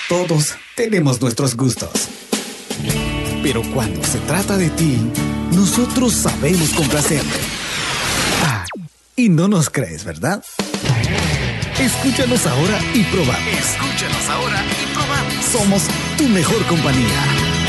Todos tenemos nuestros gustos. Pero cuando se trata de ti, nosotros sabemos complacerte. Ah, y no nos crees, ¿verdad? Escúchanos ahora y probamos. Escúchanos ahora y probamos. Somos tu mejor compañía.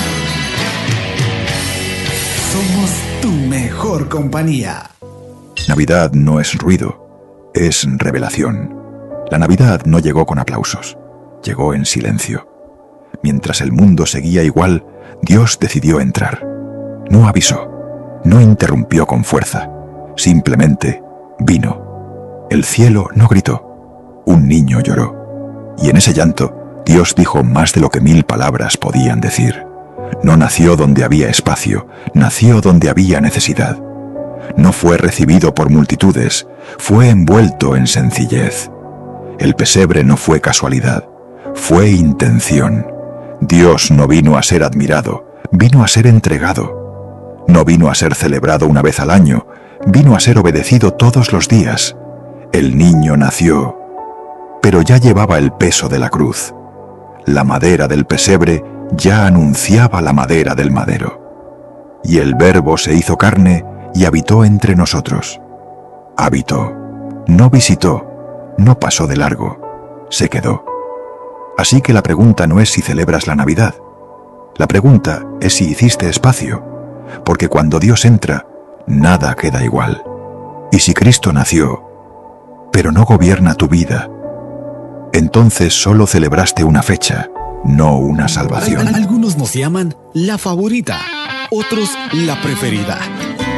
Somos tu mejor compañía. Navidad no es ruido, es revelación. La Navidad no llegó con aplausos, llegó en silencio. Mientras el mundo seguía igual, Dios decidió entrar. No avisó, no interrumpió con fuerza, simplemente vino. El cielo no gritó, un niño lloró. Y en ese llanto, Dios dijo más de lo que 1000 palabras podían decir. No nació donde había espacio, nació donde había necesidad. No fue recibido por multitudes, fue envuelto en sencillez. El pesebre no fue casualidad, fue intención. Dios no vino a ser admirado, vino a ser entregado. No vino a ser celebrado una vez al año, vino a ser obedecido todos los días. El niño nació, pero ya llevaba el peso de la cruz. La madera del pesebre ya anunciaba la madera del madero. Y el Verbo se hizo carne y habitó entre nosotros. Habitó, no visitó, no pasó de largo, se quedó. Así que la pregunta no es si celebras la Navidad. La pregunta es si hiciste espacio, porque cuando Dios entra, nada queda igual. Y si Cristo nació, pero no gobierna tu vida, entonces solo celebraste una fecha, no una salvación. Algunos nos llaman la favorita, otros la preferida.